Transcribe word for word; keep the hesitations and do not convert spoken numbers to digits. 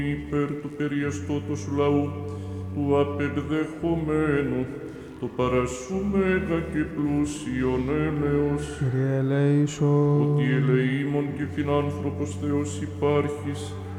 υπέρ του περιεστώτος σου λαού, του απεδεχομένου, το παρασού μέγα και πλούσιον έλεος, Kyrie eleison, ότι ελεήμων και φιλάνθρωπος Θεός υπάρχεις,